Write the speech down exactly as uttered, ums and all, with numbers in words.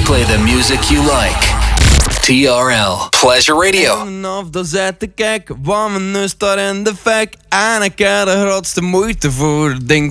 play the music you like. T R L Pleasure Radio. En af dan zet ik kijk, wat mijn neus daar in de fik. En ik heb de grootste moeite voor het ding